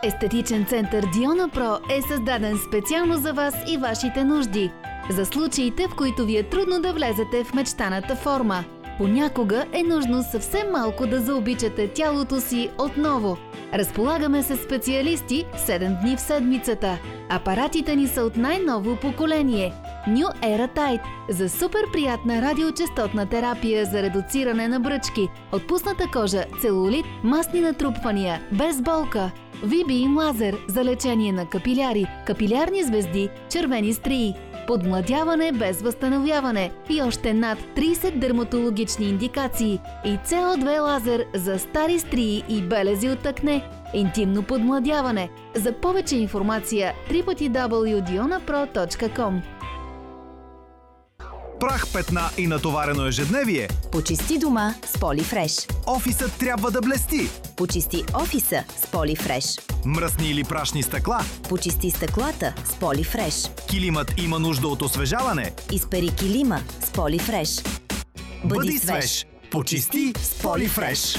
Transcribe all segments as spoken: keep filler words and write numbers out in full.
Естетичен център Диона Про е създаден специално за вас и вашите нужди. За случаите, в които ви е трудно да влезете в мечтаната форма. Понякога е нужно съвсем малко да заобичате тялото си отново. Разполагаме се специалисти седем дни в седмицата. Апаратите ни са от най-ново поколение. New Era Tight за супер приятна радиочестотна терапия за редуциране на бръчки, отпусната кожа, целулит, масни натрупвания, без болка. Ви-Бийм лазер за лечение на капиляри, капилярни звезди, червени стрии, подмладяване без възстановяване и още над трийсет дерматологични индикации и Си О две лазер за стари стрии и белези от акне, интимно подмладяване. За повече информация дабъл ю дабъл ю дабъл ю точка диона про точка ком. Прах, петна и натоварено ежедневие. Почисти дома с Полифреш. Офисът трябва да блести. Почисти офиса с Полифреш. Мръсни или прашни стъкла. Почисти стъклата с Полифреш. Килимът има нужда от освежаване. Изпери килима с Полифреш. Бъди, Бъди свеж. Почисти с Полифреш.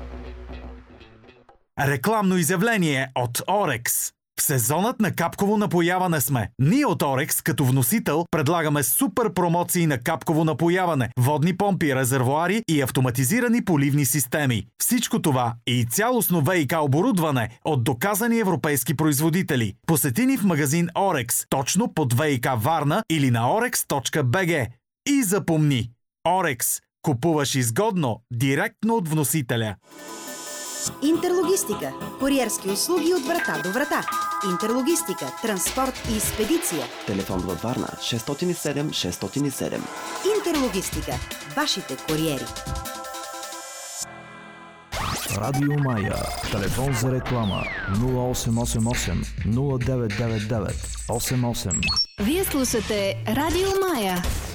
Рекламно изявление от Орекс. В сезонът на капково напояване сме. Ние от Орекс като вносител предлагаме супер промоции на капково напояване, водни помпи, резервоари и автоматизирани поливни системи. Всичко това и цялостно ВиК оборудване от доказани европейски производители. Посети ни в магазин Орекс, точно под ВиК Варна или на орекс точка би джи. И запомни, Орекс, купуваш изгодно, директно от вносителя. Интерлогистика. Куриерски услуги от врата до врата. Интерлогистика, транспорт и експедиция. Телефон във Варна шест нула седем шест нула седем. Интерлогистика. Вашите куриери. Радио Мая. Телефон за реклама нула осем осем осем нула девет девет девет осем осем. Вие слушате Радио Мая.